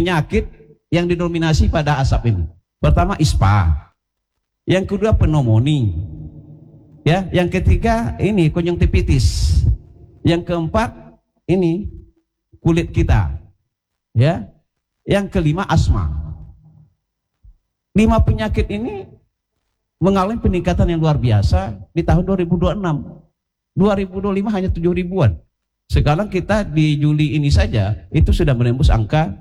penyakit yang didominasi pada asap ini. Pertama ISPA, yang kedua pneumonia, ya, yang ketiga ini konjungtivitis, yang keempat ini kulit kita, ya, yang kelima asma. 5 penyakit ini mengalami peningkatan yang luar biasa di tahun 2026. 2025 hanya 7 ribuan. Sekarang kita di Juli ini saja itu sudah menembus angka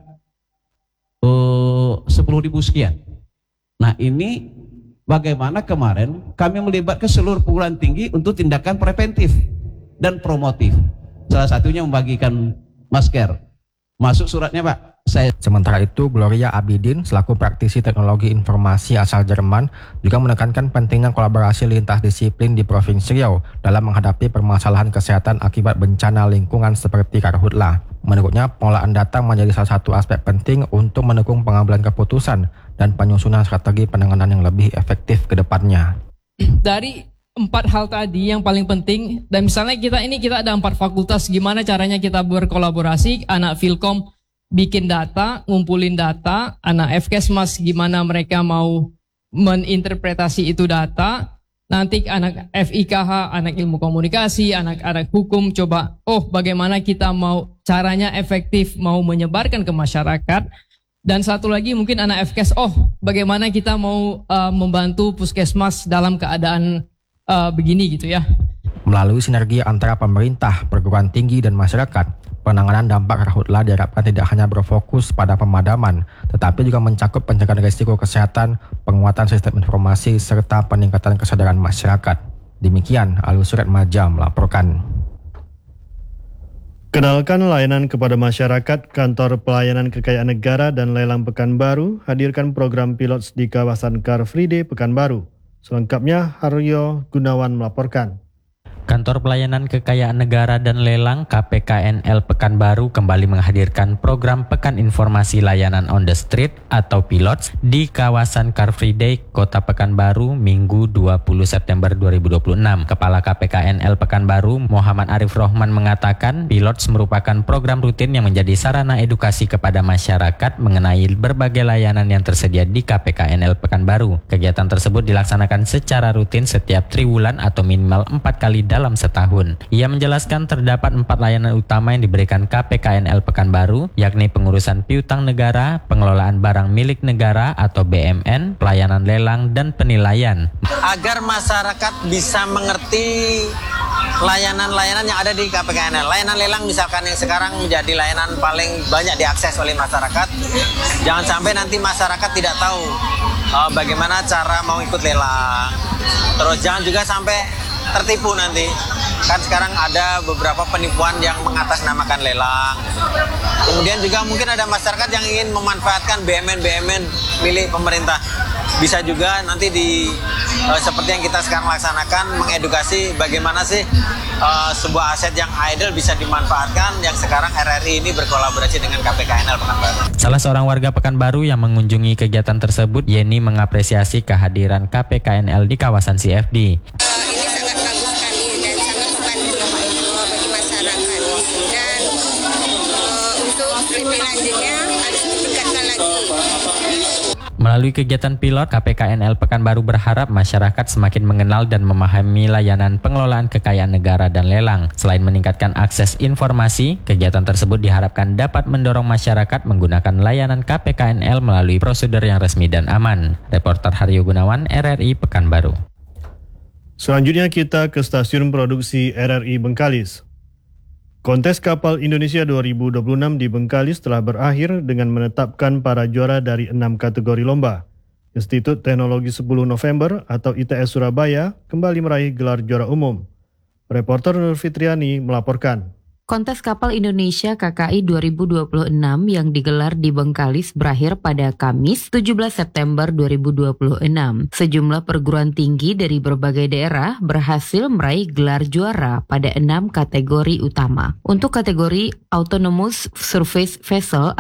10 ribu sekian. Nah ini bagaimana kemarin kami melibatkan seluruh perguruan tinggi untuk tindakan preventif dan promotif. Salah satunya membagikan masker. Masuk suratnya Pak. Sementara itu, Gloria Abidin selaku praktisi teknologi informasi asal Jerman juga menekankan pentingnya kolaborasi lintas disiplin di Provinsi Riau dalam menghadapi permasalahan kesehatan akibat bencana lingkungan seperti karhutla. Menurutnya, pengelolaan data menjadi salah satu aspek penting untuk mendukung pengambilan keputusan dan penyusunan strategi penanganan yang lebih efektif ke depannya. Dari 4 hal tadi yang paling penting, dan misalnya kita ada 4 fakultas, gimana caranya kita berkolaborasi, anak Filkom bikin data, ngumpulin data, anak FKesmas gimana mereka mau meninterpretasi itu data, nanti anak FIKH, anak ilmu komunikasi, anak-anak hukum coba, bagaimana kita mau caranya efektif mau menyebarkan ke masyarakat, dan satu lagi mungkin anak FKes, bagaimana kita mau membantu puskesmas dalam keadaan begini gitu ya. Melalui sinergi antara pemerintah, perguruan tinggi, dan masyarakat, penanganan dampak karhutla diharapkan tidak hanya berfokus pada pemadaman, tetapi juga mencakup pencegahan risiko kesehatan, penguatan sistem informasi, serta peningkatan kesadaran masyarakat. Demikian, Alusuret Maja melaporkan. Kenalkan layanan kepada masyarakat, Kantor Pelayanan Kekayaan Negara dan Lelang Pekanbaru hadirkan program pilots di kawasan Car Free Day Pekanbaru. Selengkapnya, Haryo Gunawan melaporkan. Kantor Pelayanan Kekayaan Negara dan Lelang KPKNL Pekanbaru kembali menghadirkan program Pekan Informasi Layanan on the Street atau PILOTS di kawasan Car Free Day Kota Pekanbaru Minggu 20 September 2026. Kepala KPKNL Pekanbaru Muhammad Arif Rohman mengatakan PILOTS merupakan program rutin yang menjadi sarana edukasi kepada masyarakat mengenai berbagai layanan yang tersedia di KPKNL Pekanbaru. Kegiatan tersebut dilaksanakan secara rutin setiap triwulan atau minimal 4 kali dalam setahun. Ia menjelaskan terdapat 4 layanan utama yang diberikan KPKNL Pekanbaru, yakni pengurusan piutang negara, pengelolaan barang milik negara atau BMN, pelayanan lelang, dan penilaian. Agar masyarakat bisa mengerti layanan-layanan yang ada di KPKNL. Layanan lelang misalkan yang sekarang menjadi layanan paling banyak diakses oleh masyarakat. Jangan sampai nanti masyarakat tidak tahu bagaimana cara mau ikut lelang. Terus jangan juga sampai tertipu nanti. Kan sekarang ada beberapa penipuan yang mengatasnamakan lelang. Kemudian juga mungkin ada masyarakat yang ingin memanfaatkan BMN milik pemerintah. Bisa juga nanti seperti yang kita sekarang laksanakan, mengedukasi bagaimana sih sebuah aset yang idle bisa dimanfaatkan, yang sekarang RRI ini berkolaborasi dengan KPKNL Pekanbaru. Salah seorang warga Pekanbaru yang mengunjungi kegiatan tersebut, Yeni, mengapresiasi kehadiran KPKNL di kawasan CFD. Melalui kegiatan pilot, KPKNL Pekanbaru berharap masyarakat semakin mengenal dan memahami layanan pengelolaan kekayaan negara dan lelang. Selain meningkatkan akses informasi, kegiatan tersebut diharapkan dapat mendorong masyarakat menggunakan layanan KPKNL melalui prosedur yang resmi dan aman. Reporter Haryo Gunawan, RRI Pekanbaru. Selanjutnya kita ke stasiun produksi RRI Bengkalis. Kontes Kapal Indonesia 2026 di Bengkalis telah berakhir dengan menetapkan para juara dari 6 kategori lomba. Institut Teknologi 10 November atau ITS Surabaya kembali meraih gelar juara umum. Reporter Nur Fitriani melaporkan. Kontes Kapal Indonesia KKI 2026 yang digelar di Bengkalis berakhir pada Kamis 17 September 2026. Sejumlah perguruan tinggi dari berbagai daerah berhasil meraih gelar juara pada 6 kategori utama. Untuk kategori Autonomous Surface Vessel atau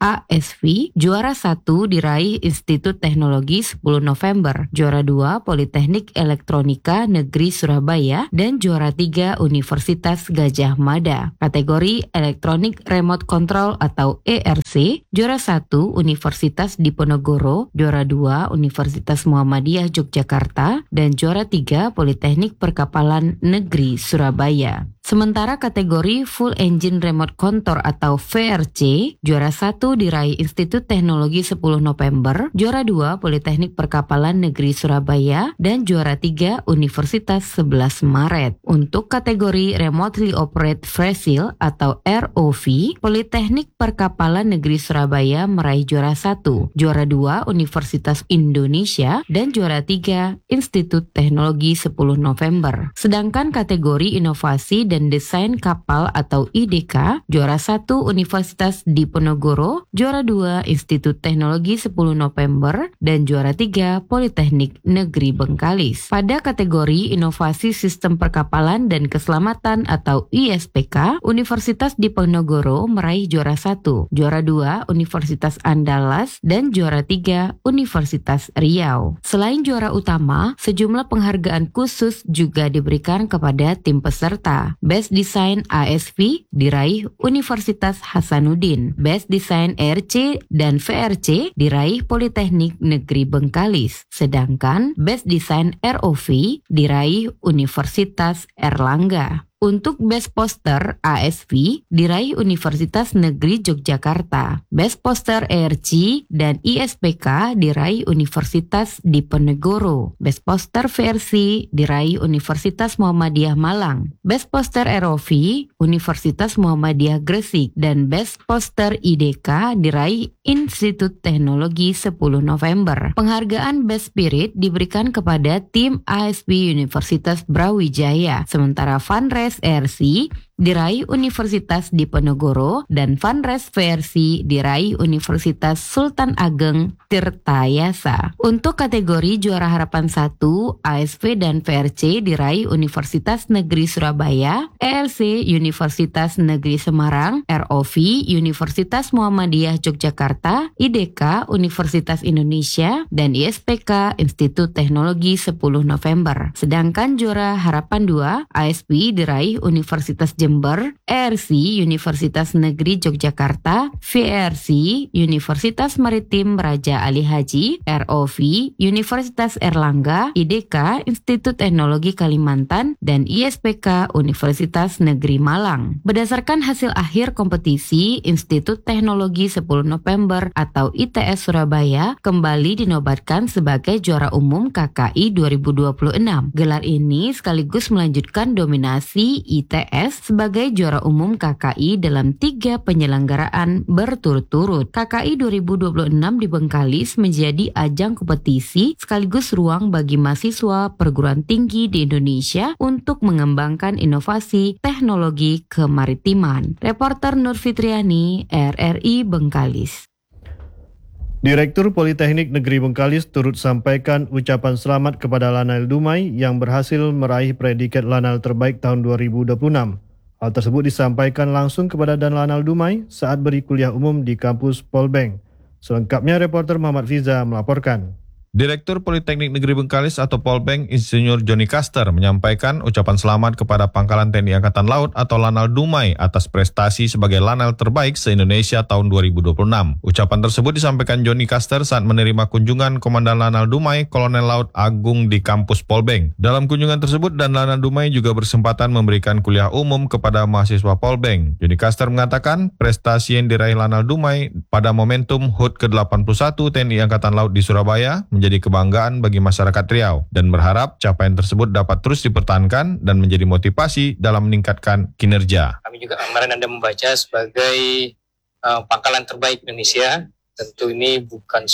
ASV. Juara 1 diraih Institut Teknologi 10 November. Juara 2 Politeknik Elektronika Negeri Surabaya. Dan juara 3 Universitas Gajah Mada. Kategori Elektronik Remote Control atau ERC. Juara 1 Universitas Diponegoro. Juara 2 Universitas Muhammadiyah Yogyakarta. Dan juara 3 Politeknik Perkapalan Negeri Surabaya. Sementara kategori Full Engine Remote Control atau VRC, juara 1 diraih Institut Teknologi 10 November, juara 2 Politeknik Perkapalan Negeri Surabaya, dan juara 3 Universitas 11 Maret. Untuk kategori Remotely Operate Vessel atau ROV, Politeknik Perkapalan Negeri Surabaya meraih juara 1, juara 2 Universitas Indonesia, dan juara 3 Institut Teknologi 10 November. Sedangkan kategori Inovasi dan Desain Kapal atau IDK, juara 1 Universitas Diponegoro, juara 2 Institut Teknologi 10 November, dan juara 3 Politeknik Negeri Bengkalis. Pada kategori Inovasi Sistem Perkapalan dan Keselamatan atau ISPK, Universitas Diponegoro meraih juara 1, juara 2 Universitas Andalas, dan juara 3 Universitas Riau. Selain juara utama, sejumlah penghargaan khusus juga diberikan kepada tim peserta. Best Design ASV diraih Universitas Hasanuddin. Best Design ERC dan VRC diraih Politeknik Negeri Bengkalis. Sedangkan Best Design ROV diraih Universitas Erlangga. Untuk Best Poster ASV diraih Universitas Negeri Yogyakarta. Best Poster ERC dan ISPK diraih Universitas Diponegoro. Best Poster VRC diraih Universitas Muhammadiyah Malang. Best Poster ROV Universitas Muhammadiyah Gresik. Dan Best Poster IDK diraih Institut Teknologi 10 November. Penghargaan Best Spirit diberikan kepada tim ASV Universitas Brawijaya. Sementara Funres RC diraih Universitas Diponegoro dan Funres VRC diraih Universitas Sultan Ageng Tirtayasa. Untuk kategori Juara Harapan 1, ASV dan VRC diraih Universitas Negeri Surabaya, ELC Universitas Negeri Semarang, ROV Universitas Muhammadiyah Yogyakarta, IDK Universitas Indonesia, dan ISPK Institut Teknologi 10 November. Sedangkan Juara Harapan 2, ASV diraih Universitas Jember, ERC Universitas Negeri Yogyakarta, VRC Universitas Maritim Raja Ali Haji, ROV Universitas Erlangga, IDK Institut Teknologi Kalimantan, dan ISPK Universitas Negeri Malang. Berdasarkan hasil akhir kompetisi, Institut Teknologi 10 November atau ITS Surabaya kembali dinobatkan sebagai juara umum KKI 2026. Gelar ini sekaligus melanjutkan dominasi ITS sebagai juara umum KKI dalam 3 penyelenggaraan berturut-turut. KKI 2026 di Bengkalis menjadi ajang kompetisi sekaligus ruang bagi mahasiswa perguruan tinggi di Indonesia untuk mengembangkan inovasi teknologi kemaritiman. Reporter Nur Fitriani, RRI Bengkalis. Direktur Politeknik Negeri Bengkalis turut sampaikan ucapan selamat kepada Lanal Dumai yang berhasil meraih predikat Lanal Terbaik tahun 2026. Hal tersebut disampaikan langsung kepada Dan Lanal Dumai saat beri kuliah umum di kampus Polbank. Selengkapnya reporter Muhammad Fiza melaporkan. Direktur Politeknik Negeri Bengkalis atau Polbank Insinyur Johnny Caster menyampaikan ucapan selamat kepada Pangkalan TNI Angkatan Laut atau Lanal Dumai atas prestasi sebagai Lanal terbaik se-Indonesia tahun 2026. Ucapan tersebut disampaikan Johnny Caster saat menerima kunjungan Komandan Lanal Dumai Kolonel Laut Agung di kampus Polbank. Dalam kunjungan tersebut, Dan Lanal Dumai juga berkesempatan memberikan kuliah umum kepada mahasiswa Polbank. Johnny Caster mengatakan prestasi yang diraih Lanal Dumai pada momentum HUT ke-81 TNI Angkatan Laut di Surabaya menjadi kebanggaan bagi masyarakat Riau dan berharap capaian tersebut dapat terus dipertahankan dan menjadi motivasi dalam meningkatkan kinerja. Kami juga kemarin Anda membaca sebagai pangkalan terbaik Indonesia. Tentu ini bukan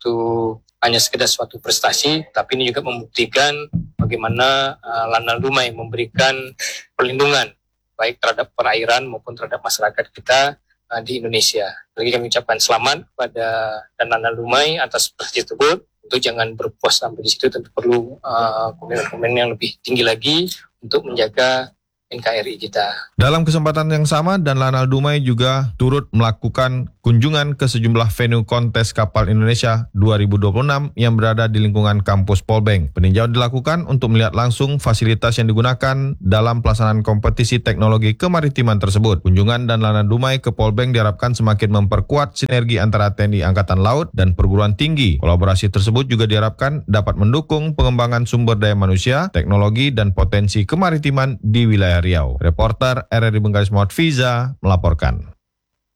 hanya sekedar suatu prestasi, tapi ini juga membuktikan bagaimana Lanal Dumai memberikan perlindungan baik terhadap perairan maupun terhadap masyarakat kita di Indonesia. Lagi kami ucapkan selamat pada Dan Lanal Dumai atas prestasi tersebut. Tentu jangan berpuas sampai di situ, tentu perlu komitmen yang lebih tinggi lagi untuk menjaga NKRI kita. Dalam kesempatan yang sama, Dan Lanal Dumai juga turut melakukan kunjungan ke sejumlah venue kontes kapal Indonesia 2026 yang berada di lingkungan kampus Polbank. Peninjauan dilakukan untuk melihat langsung fasilitas yang digunakan dalam pelaksanaan kompetisi teknologi kemaritiman tersebut. Kunjungan Dan Lanal Dumai ke Polbank diharapkan semakin memperkuat sinergi antara TNI Angkatan Laut dan perguruan tinggi. Kolaborasi tersebut juga diharapkan dapat mendukung pengembangan sumber daya manusia, teknologi, dan potensi kemaritiman di wilayah Riau. Reporter RRI Bengkalis Muhammad Fiza melaporkan.